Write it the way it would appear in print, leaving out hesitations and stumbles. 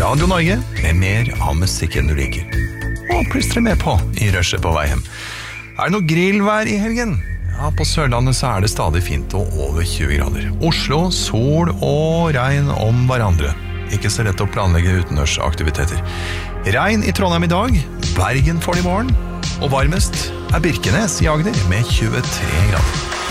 Radio Norge med mer av musikken du liker. Og plystre med på i rushet på vei hjem. Er det noe grillvær i helgen? Ja, på Sørlandet så er det stadig fint og over 20 grader. Oslo, sol og regn om hverandre. Ikke så lett å planlegge utendørsaktiviteter. Regn i Trondheim i dag, Bergen får det i morgen, og varmest er Birkenes i Agder med 23 grader.